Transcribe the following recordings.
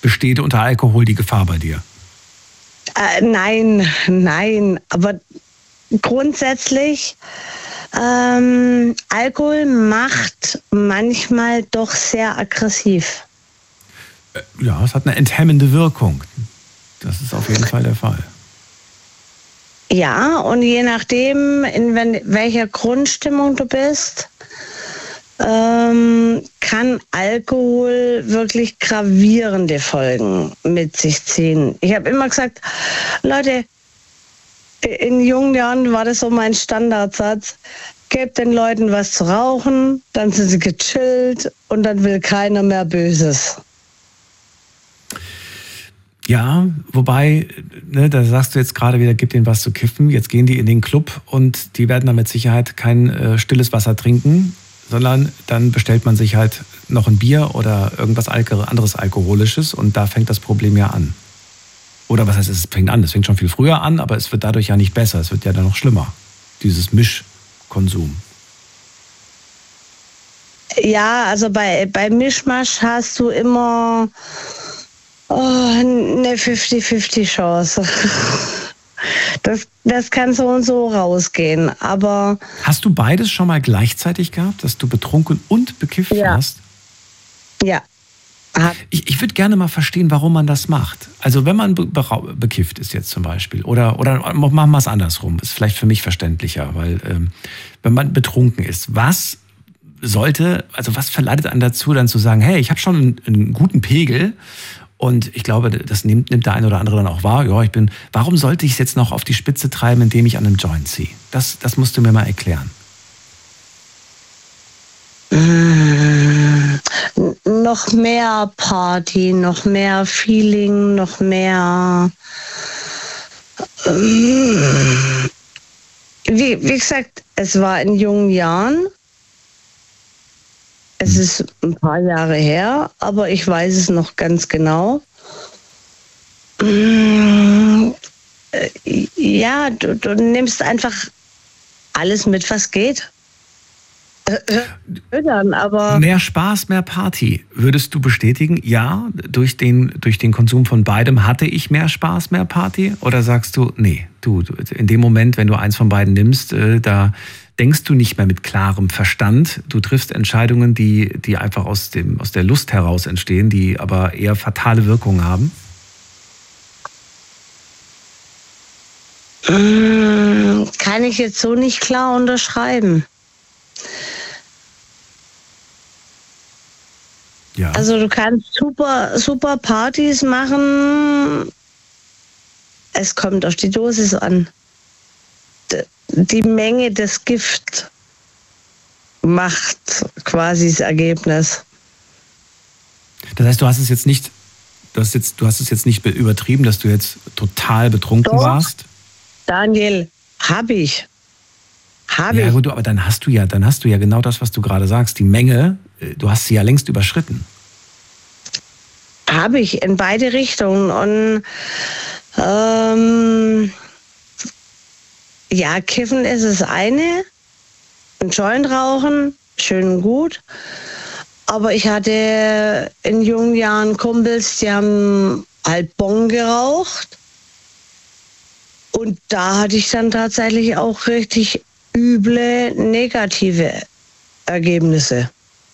besteht unter Alkohol die Gefahr bei dir? Nein, aber grundsätzlich, Alkohol macht manchmal doch sehr aggressiv. Ja, es hat eine enthemmende Wirkung. Das ist auf jeden Fall der Fall. Ja, und je nachdem, in welcher Grundstimmung du bist, kann Alkohol wirklich gravierende Folgen mit sich ziehen. Ich habe immer gesagt, Leute, in jungen Jahren war das so mein Standardsatz, gebt den Leuten was zu rauchen, dann sind sie gechillt und dann will keiner mehr Böses. Ja, wobei, ne, da sagst du jetzt gerade wieder, gib denen was zu kiffen. Jetzt gehen die in den Club und die werden dann mit Sicherheit kein stilles Wasser trinken, sondern dann bestellt man sich halt noch ein Bier oder irgendwas anderes Alkoholisches und da fängt das Problem ja an. Oder was heißt, es fängt an? Es fängt schon viel früher an, aber es wird dadurch ja nicht besser. Es wird ja dann noch schlimmer, dieses Mischkonsum. Ja, also bei Mischmasch hast du immer eine 50-50 Chance. Das kann so und so rausgehen, aber... Hast du beides schon mal gleichzeitig gehabt, dass du betrunken und bekifft warst? Ja. Ich würde gerne mal verstehen, warum man das macht. Also wenn man bekifft ist jetzt zum Beispiel, oder machen wir es andersrum, ist vielleicht für mich verständlicher, weil wenn man betrunken ist, was verleitet einen dazu, dann zu sagen, hey, ich habe schon einen guten Pegel und ich glaube, das nimmt der eine oder andere dann auch wahr, ja, warum sollte ich es jetzt noch auf die Spitze treiben, indem ich an einem Joint ziehe? Das musst du mir mal erklären. Noch mehr Party, noch mehr Feeling, noch mehr... Wie gesagt, es war in jungen Jahren. Es ist ein paar Jahre her, aber ich weiß es noch ganz genau. Ja, du nimmst einfach alles mit, was geht. Aber mehr Spaß, mehr Party. Würdest du bestätigen, ja, durch den Konsum von beidem hatte ich mehr Spaß, mehr Party? Oder sagst du, nee, du in dem Moment, wenn du eins von beiden nimmst, da denkst du nicht mehr mit klarem Verstand. Du triffst Entscheidungen, die einfach aus der Lust heraus entstehen, die aber eher fatale Wirkungen haben? Kann ich jetzt so nicht klar unterschreiben. Ja. Also du kannst super Partys machen. Es kommt auf die Dosis an. Die Menge des Gift macht quasi das Ergebnis. Das heißt, du hast es jetzt nicht übertrieben, dass du jetzt total betrunken warst? Daniel, hab ich. Ja gut, aber dann hast du ja genau das, was du gerade sagst. Die Menge, du hast sie ja längst überschritten. Habe ich in beide Richtungen. Und ja, Kiffen ist das eine. Ein Joint rauchen, schön und gut. Aber ich hatte in jungen Jahren Kumpels, die haben halt Bong geraucht. Und da hatte ich dann tatsächlich auch richtig üble negative Ergebnisse.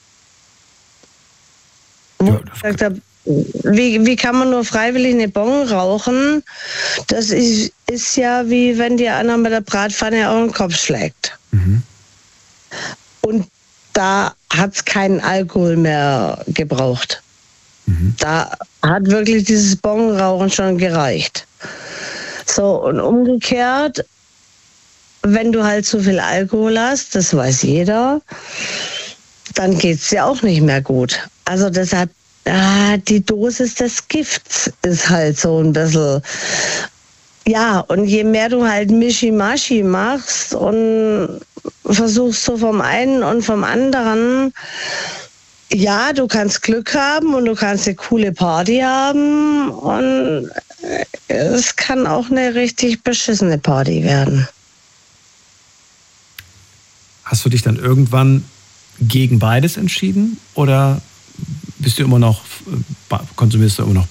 Wo ich gesagt habe, wie kann man nur freiwillig eine Bong rauchen? Das ist ja wie wenn dir einer mit der Bratpfanne auf den Kopf schlägt. Mhm. Und da hat es keinen Alkohol mehr gebraucht. Mhm. Da hat wirklich dieses Bongrauchen schon gereicht. So, und umgekehrt, wenn du halt zu viel Alkohol hast, das weiß jeder, dann geht es dir auch nicht mehr gut. Also deshalb, die Dosis des Gifts ist halt so ein bisschen... Ja, und je mehr du halt Mischi-Maschi machst und versuchst so vom einen und vom anderen, ja, du kannst Glück haben und du kannst eine coole Party haben und es kann auch eine richtig beschissene Party werden. Hast du dich dann irgendwann gegen beides entschieden oder konsumierst du immer noch